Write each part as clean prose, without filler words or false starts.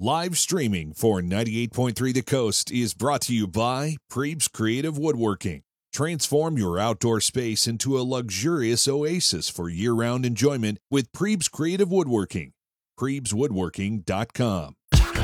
Live streaming for 98.3 The Coast is brought to you by Preeb's Creative Woodworking. Transform your outdoor space into a luxurious oasis for year-round enjoyment with Preeb's Creative Woodworking. PreebsWoodworking.com.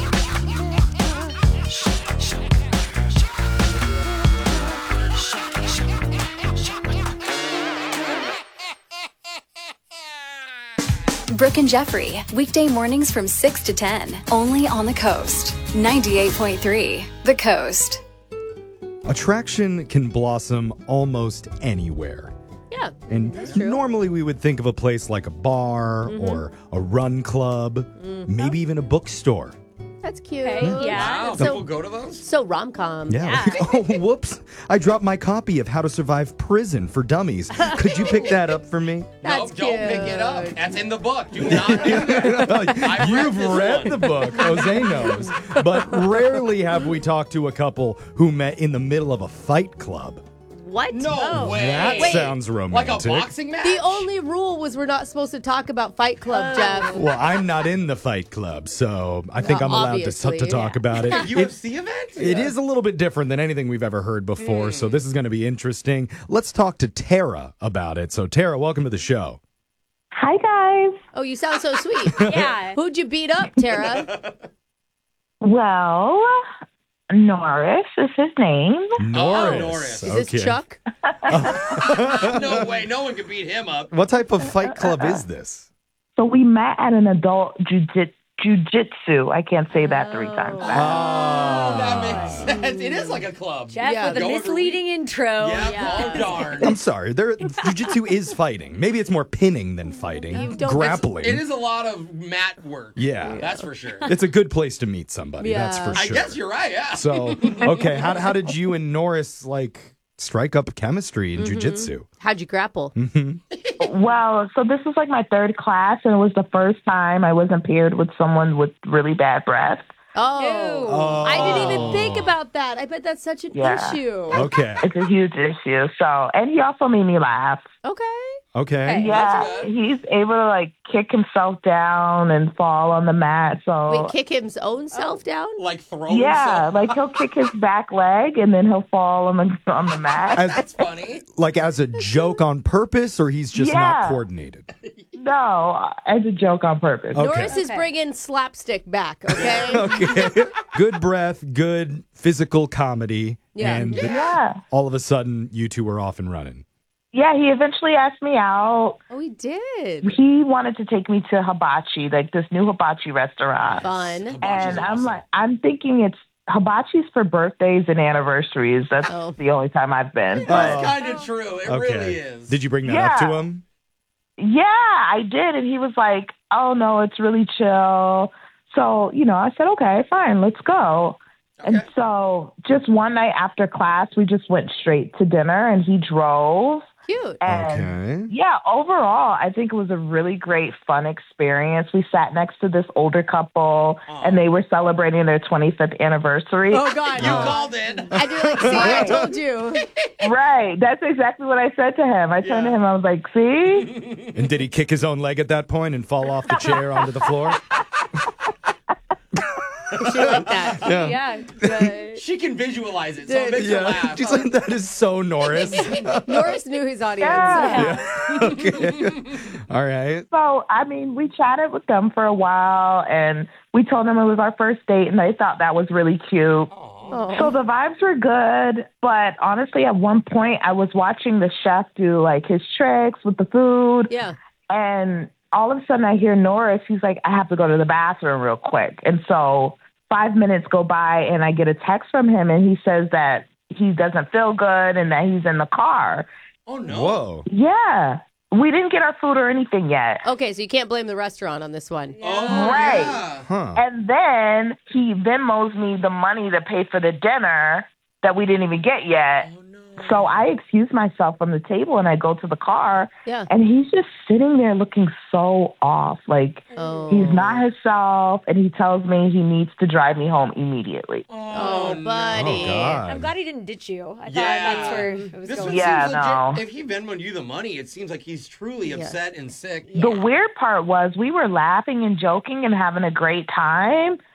Brooke and Jeffrey, weekday mornings from 6 to 10, only on the Coast. 98.3 The Coast. Attraction can blossom almost anywhere. Yeah, And that's true. normally we would think of a place like a bar or a run club, maybe even a bookstore. That's cute. Wow, So, people go to those? so rom-com. Yeah. Oh, whoops. I dropped my copy of How to Survive Prison for Dummies. Could you pick that up for me? That's No, don't pick it up. cute. That's in the book. Do not do that. I've You've read this the one. book. Jose knows. But rarely have we talked to a couple who met in the middle of a fight club. What? No Oh. way. That Wait, sounds Like romantic. a boxing match? The only rule was we're not supposed to talk about Fight Club, Jeff. Well, I'm not in the fight club, so I think Well, I'm allowed obviously, to talk about it. UFC event? It is a little bit different than anything we've ever heard before, so this is going to be interesting. Let's talk to Tara about it. So, Tara, welcome to the show. Hi, guys. Oh, you sound so sweet. Yeah. Who'd you beat up, Tara? Well, Norris is his name. Norris. Norris. Is this Chuck? No way. No one could beat him up. What type of fight club is this? So we met at an adult jujitsu. I can't say that 3 times fast. Oh, that makes sense. It is like a club. Jeff Yeah. with a Go every misleading week. intro. Yeah. Oh, darn. I'm sorry. Jiu-jitsu is fighting. Maybe it's more pinning than fighting. Grappling. It is a lot of mat work. Yeah. That's for sure. It's a good place to meet somebody. That's Yeah. for I sure. guess you're right, yeah. So, okay, how did you and Norris strike up chemistry in jiu-jitsu? How'd you grapple? Well, so this was like my 3rd class, and it was the first time I wasn't paired with someone with really bad breath. Oh. I didn't even think about that. I bet that's such an Yeah. issue. Okay. It's a huge issue. So, and he also made me laugh. Okay. Okay. Yeah, good. he's able to kick himself down and fall on the mat. So Wait, kick his own self down? Like throw yeah, himself. he'll kick his back leg and then he'll fall on the mat. That's funny. As a joke on purpose, or he's just not Yeah. coordinated? No, as a joke on purpose. Okay. Norris is bringing slapstick back, okay? Okay. Good breath, good physical comedy, Yeah. and Yeah. all of a sudden, you two are off and running. Yeah, he eventually asked me out. Oh, he did. He wanted to take me to Hibachi, like this new hibachi restaurant. Fun. And I'm thinking it's Hibachi's for birthdays and anniversaries. That's Oh. the only time I've been. That's But kind of true. It really is. Did you bring that up to Yeah. him? yeah, I did. And he was like, oh, no, it's really chill. So, I said, okay, fine, let's go. And so just one night after class, we just went straight to dinner and he drove. Cute. And Okay. yeah, overall, I think it was a really great, fun experience. We sat next to this older couple, and they were celebrating their 25th anniversary. Oh, God. You called it. And you're like, see, I told you. Right. That's exactly what I said to him. I turned to him, I was like, see? And did he kick his own leg at that point and fall off the chair onto the floor? She like that. Yeah. She can visualize it, so it makes her Yeah. laugh. She's like, that is so Norris. Norris knew his audience. Yeah. Okay. All right. So, we chatted with them for a while, and we told them it was our first date, and they thought that was really cute. Oh. So the vibes were good, but honestly, at one point, I was watching the chef do his tricks with the food. Yeah. And all of a sudden I hear Norris, he's like, I have to go to the bathroom real quick. And so 5 minutes go by and I get a text from him and he says that he doesn't feel good and that he's in the car. Oh, no. Whoa. Yeah. We didn't get our food or anything yet. Okay, so you can't blame the restaurant on this one. Oh, Right. yeah. Huh. And then he Venmos me the money to pay for the dinner that we didn't even get yet. Oh, no. So I excuse myself from the table and I go to the car. Yeah. And he's just sitting there looking so off. Oh. He's not himself. And he tells me he needs to drive me home immediately. Oh, no. buddy. Oh, God. I'm glad he didn't ditch you. I thought Yeah. that's where it was This going. one Yeah, seems legit. no. If he Venmoed you the money, it seems like he's truly upset and sick. The weird part was we were laughing and joking and having a great time.